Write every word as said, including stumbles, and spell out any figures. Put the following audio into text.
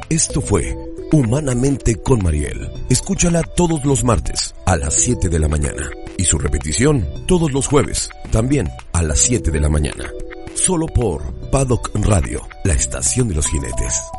Esto fue Humanamente con Mariel. Escúchala todos los martes a las siete de la mañana y su repetición todos los jueves, también a las siete de la mañana. Solo por Paddock Radio, la estación de los jinetes.